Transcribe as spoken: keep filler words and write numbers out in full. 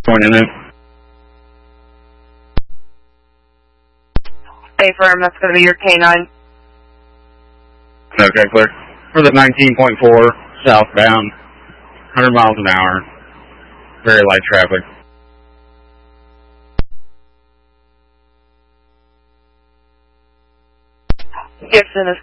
Going in it. Stay firm, that's going to be your K nine. Okay, clear. For the nineteen point four, southbound, one hundred miles an hour, very light traffic. Gibson is